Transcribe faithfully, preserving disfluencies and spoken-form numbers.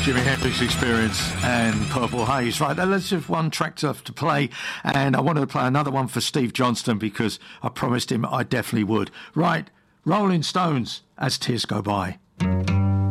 Jimi Hendrix Experience and Purple Haze. Right, let's have one track to, to play, and I wanted to play another one for Steve Johnston because I promised him I definitely would. Right, Rolling Stones, As Tears Go By.